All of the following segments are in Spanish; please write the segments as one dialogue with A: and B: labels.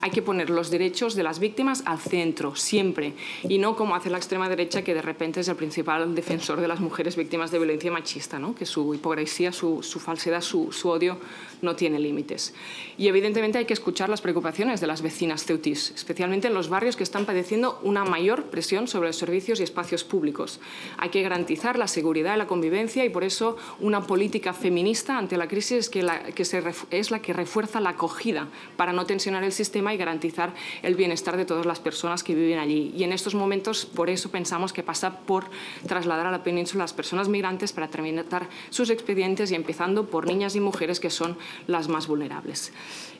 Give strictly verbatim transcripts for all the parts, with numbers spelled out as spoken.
A: Hay que poner los derechos de las víctimas al centro, siempre, y no como hace la extrema derecha, que de repente es el principal defensor de las mujeres víctimas de violencia machista, ¿no? Que su hipocresía, su, su falsedad, su, su odio no tiene límites. Y evidentemente hay que escuchar las preocupaciones de las vecinas ceutís, especialmente en los barrios que están padeciendo una mayor presión sobre los servicios y espacios públicos. Hay que garantizar la seguridad y la convivencia, y por eso una política feminista ante la crisis es, que la, que se, es la que refuerza la acogida para no tensionar el sistema y garantizar el bienestar de todas las personas que viven allí. Y en estos momentos, por eso pensamos que pasa por trasladar a la península a las personas migrantes para terminar sus expedientes, y empezando por niñas y mujeres, que son las más vulnerables.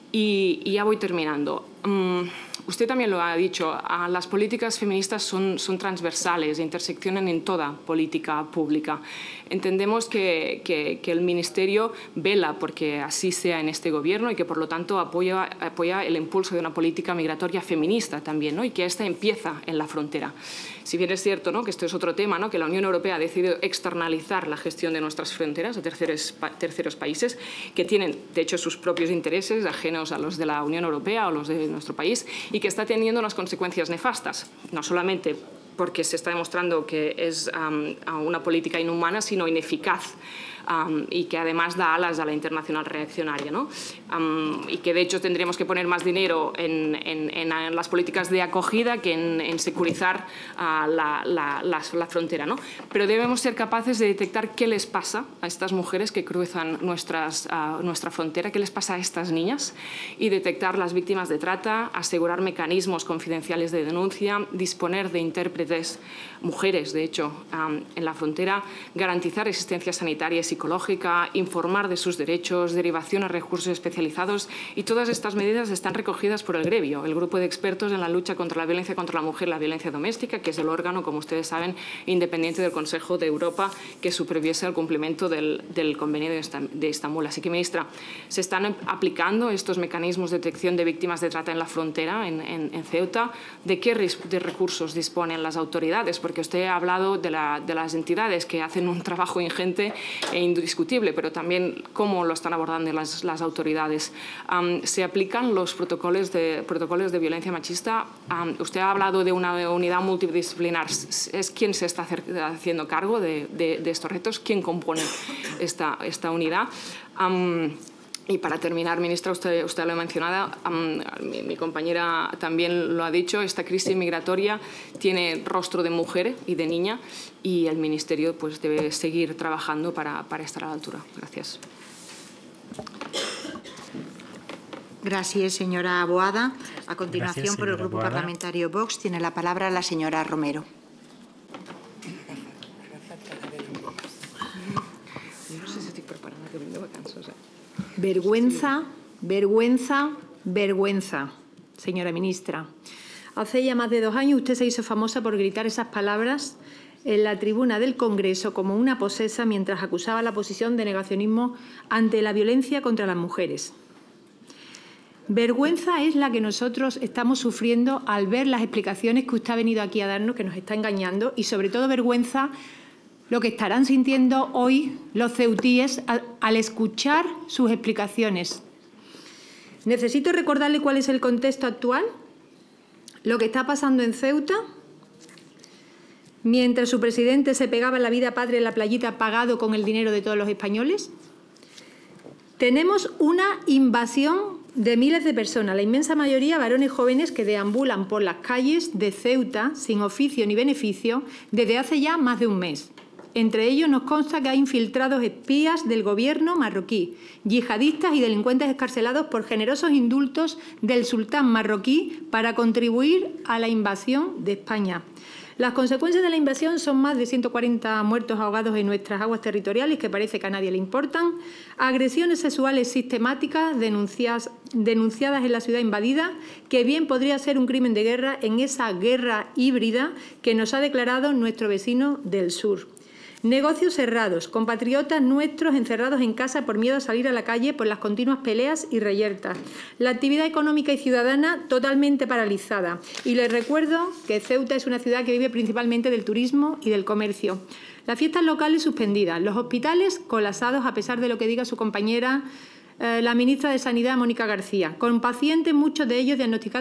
A: Y, y ya voy terminando. Um, usted también lo ha dicho, uh, las políticas feministas son, son transversales e interseccionan en toda política pública. Entendemos que, que, que el Ministerio vela porque así sea en este Gobierno, y que por lo tanto apoya, apoya el impulso de una política migratoria feminista también, ¿no? Y que esta empieza en la frontera. Si bien es cierto, ¿no?, que esto es otro tema, ¿no?, que la Unión Europea ha decidido externalizar la gestión de nuestras fronteras a terceros, terceros países que tienen, de hecho, sus propios intereses ajenos a los de la Unión Europea o los de nuestro país, y que está teniendo unas consecuencias nefastas, no solamente porque se está demostrando que es um, una política inhumana, sino ineficaz. Um, y que además da alas a la internacional reaccionaria, ¿no? Um, y que de hecho tendríamos que poner más dinero en, en, en las políticas de acogida que en, en securizar uh, la, la, la, la frontera, ¿no? Pero debemos ser capaces de detectar qué les pasa a estas mujeres que cruzan nuestras, uh, nuestra frontera, qué les pasa a estas niñas, y detectar las víctimas de trata, asegurar mecanismos confidenciales de denuncia, disponer de intérpretes, mujeres de hecho, um, en la frontera, garantizar asistencia sanitaria y psicológica, informar de sus derechos, derivación a recursos especializados, y todas estas medidas están recogidas por el GREVIO, el Grupo de Expertos en la Lucha contra la Violencia contra la Mujer y la Violencia Doméstica, que es el órgano, como ustedes saben, independiente del Consejo de Europa, que supervisa el cumplimiento del, del Convenio de Estambul. Así que, ministra, ¿se están aplicando estos mecanismos de detección de víctimas de trata en la frontera, en, en, en Ceuta? ¿De qué de recursos disponen las autoridades? Porque usted ha hablado de, la, de las entidades que hacen un trabajo ingente e indiscutible, pero también cómo lo están abordando las, las autoridades. Um, ¿Se aplican los protocolos de, protocolos de violencia machista? Um, usted ha hablado de una unidad multidisciplinar. ¿Es quién se está hacer, haciendo cargo de, de, de estos retos? ¿Quién compone esta, esta unidad? Um, Y para terminar, ministra, usted, usted lo ha mencionado, um, mi, mi compañera también lo ha dicho, esta crisis migratoria tiene rostro de mujer y de niña, y el Ministerio pues, debe seguir trabajando para, para estar a la altura. Gracias.
B: Gracias, señora Boada. A continuación,
C: Gracias,
B: por el Grupo
C: Boada.
B: Parlamentario Vox, tiene la palabra la señora Romero.
A: No sé si estoy preparada, que vengo de vacances, ¿eh?
D: Vergüenza, vergüenza, vergüenza, señora ministra. Hace ya más de dos años usted se hizo famosa por gritar esas palabras en la tribuna del Congreso como una posesa mientras acusaba a la oposición de negacionismo ante la violencia contra las mujeres. Vergüenza es la que nosotros estamos sufriendo al ver las explicaciones que usted ha venido aquí a darnos, que nos está engañando, y sobre todo vergüenza lo que estarán sintiendo hoy los ceutíes al, al escuchar sus explicaciones. Necesito recordarle cuál es el contexto actual, lo que está pasando en Ceuta, mientras su presidente se pegaba la vida padre en la playita pagado con el dinero de todos los españoles. Tenemos una invasión de miles de personas, la inmensa mayoría varones jóvenes que deambulan por las calles de Ceuta sin oficio ni beneficio desde hace ya más de un mes. Entre ellos nos consta que hay infiltrados espías del gobierno marroquí, yihadistas y delincuentes excarcelados por generosos indultos del sultán marroquí para contribuir a la invasión de España. Las consecuencias de la invasión son más de ciento cuarenta muertos ahogados en nuestras aguas territoriales, que parece que a nadie le importan, agresiones sexuales sistemáticas denunciadas, denunciadas en la ciudad invadida, que bien podría ser un crimen de guerra en esa guerra híbrida que nos ha declarado nuestro vecino del sur. Negocios cerrados, compatriotas nuestros encerrados en casa por miedo a salir a la calle por las continuas peleas y reyertas. La actividad económica y ciudadana totalmente paralizada. Y les recuerdo que Ceuta es una ciudad que vive principalmente del turismo y del comercio. Las fiestas locales suspendidas, los hospitales colapsados a pesar de lo que diga su compañera eh, la ministra de Sanidad, Mónica García, con pacientes, muchos de ellos diagnosticados